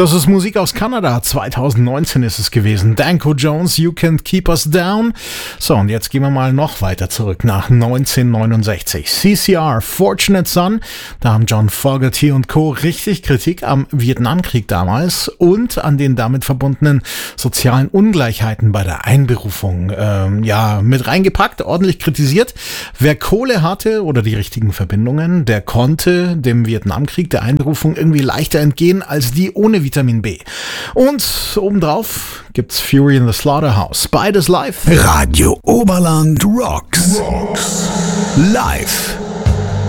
Das ist Musik aus Kanada. 2019 ist es gewesen. Danko Jones, You Can't Keep Us Down. So, und jetzt gehen wir mal noch weiter zurück nach 1969. CCR, Fortunate Son. Da haben John Fogerty und Co. richtig Kritik am Vietnamkrieg damals und an den damit verbundenen sozialen Ungleichheiten bei der Einberufung mit reingepackt, ordentlich kritisiert. Wer Kohle hatte oder die richtigen Verbindungen, der konnte dem Vietnamkrieg, der Einberufung irgendwie leichter entgehen als die ohne Vitamin B. Und obendrauf gibt's Fury in the Slaughterhouse. Beides live. Radio Oberland rocks. Live.